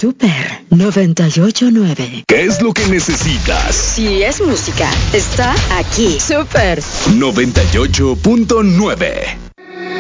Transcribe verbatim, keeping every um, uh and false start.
Super noventa y ocho punto nueve. ¿Qué es lo que necesitas? Si es música, está aquí. Super noventa y ocho punto nueve.